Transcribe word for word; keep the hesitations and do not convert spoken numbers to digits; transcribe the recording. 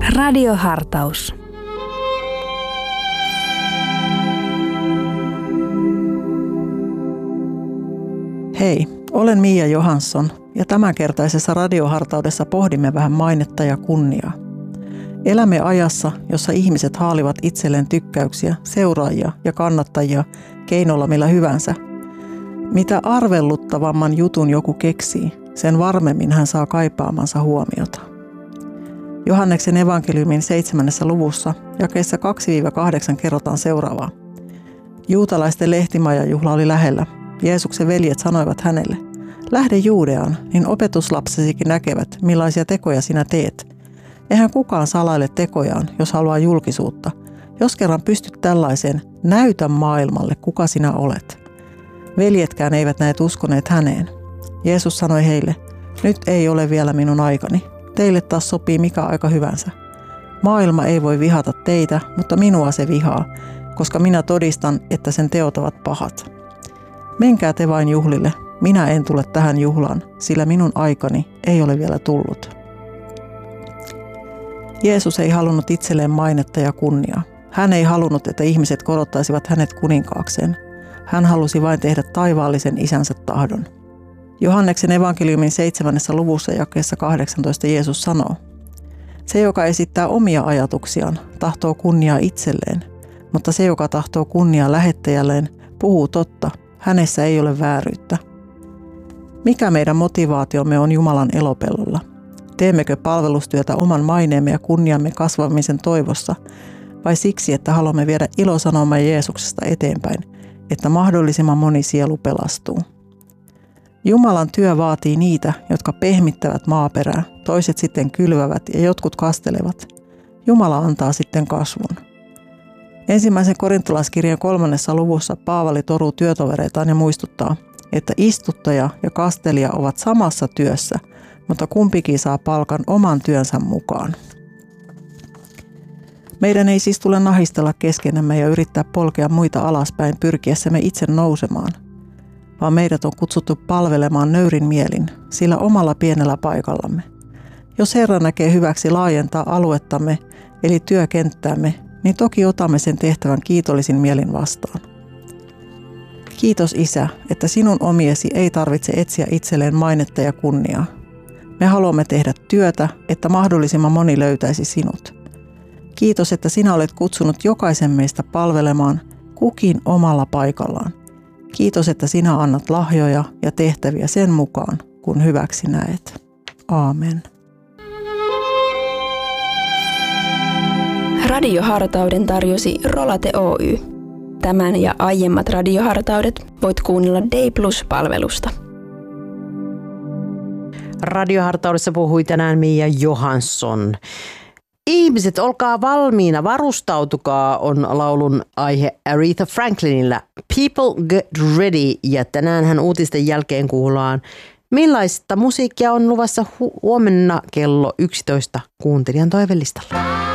Radiohartaus. Hei, olen Mia Johansson ja tämänkertaisessa radiohartaudessa pohdimme vähän mainetta ja kunniaa. Elämme ajassa, jossa ihmiset haalivat itselleen tykkäyksiä, seuraajia ja kannattajia keinolla millä hyvänsä. Mitä arvelluttavamman jutun joku keksii, sen varmemmin hän saa kaipaamansa huomiota. Johanneksen evankeliumin seitsemännessä luvussa, jakeessa kaksi kahdeksan kerrotaan seuraavaa. Juutalaisten lehtimajajuhla oli lähellä. Jeesuksen veljet sanoivat hänelle, lähde Juudeaan, niin opetuslapsesikin näkevät, millaisia tekoja sinä teet. Eihän kukaan salaile tekojaan, jos haluaa julkisuutta. Jos kerran pystyt tällaiseen, näytä maailmalle, kuka sinä olet. Veljetkään eivät näet uskoneet häneen. Jeesus sanoi heille, nyt ei ole vielä minun aikani. Teille taas sopii mikä aika hyvänsä. Maailma ei voi vihata teitä, mutta minua se vihaa, koska minä todistan, että sen teot ovat pahat. Menkää te vain juhlille, minä en tule tähän juhlaan, sillä minun aikani ei ole vielä tullut. Jeesus ei halunnut itselleen mainetta ja kunniaa. Hän ei halunnut, että ihmiset korottaisivat hänet kuninkaakseen. Hän halusi vain tehdä taivaallisen isänsä tahdon. Johanneksen evankeliumin seitsemännessä luvussa jakeessa kahdeksantoista Jeesus sanoo, se, joka esittää omia ajatuksiaan, tahtoo kunniaa itselleen, mutta se, joka tahtoo kunniaa lähettäjälleen, puhuu totta, hänessä ei ole vääryyttä. Mikä meidän motivaatiomme on Jumalan elopellolla? Teemmekö palvelustyötä oman maineemme ja kunniamme kasvamisen toivossa, vai siksi, että haluamme viedä ilosanomaa Jeesuksesta eteenpäin, että mahdollisimman moni sielu pelastuu? Jumalan työ vaatii niitä, jotka pehmittävät maaperää, toiset sitten kylvävät ja jotkut kastelevat. Jumala antaa sitten kasvun. Ensimmäisen korintolaiskirjan kolmannessa luvussa Paavali toruu työtovereitaan ja muistuttaa, että istuttaja ja kastelija ovat samassa työssä, mutta kumpikin saa palkan oman työnsä mukaan. Meidän ei siis tule nahistella keskenämme ja yrittää polkea muita alaspäin pyrkiessämme itse nousemaan, vaan meidät on kutsuttu palvelemaan nöyrin mielin, sillä omalla pienellä paikallamme. Jos Herra näkee hyväksi laajentaa aluettamme, eli työkenttäämme, niin toki otamme sen tehtävän kiitollisin mielin vastaan. Kiitos Isä, että sinun omiesi ei tarvitse etsiä itselleen mainetta ja kunniaa. Me haluamme tehdä työtä, että mahdollisimman moni löytäisi sinut. Kiitos, että sinä olet kutsunut jokaisen meistä palvelemaan kukin omalla paikallaan. Kiitos, että sinä annat lahjoja ja tehtäviä sen mukaan, kun hyväksi näet. Aamen. Radiohartauden tarjosi Rolate Oy. Tämän ja aiemmat radiohartaudet voit kuunnella Day Plus-palvelusta. Radiohartaudessa puhui tänään Mia Johansson. Ihmiset, olkaa valmiina, varustautukaa on laulun aihe Aretha Franklinillä. People get ready. Ja tänään hän uutisten jälkeen kuullaan, millaista musiikkia on luvassa hu- huomenna kello yksitoista kuuntelijan toivelistalla.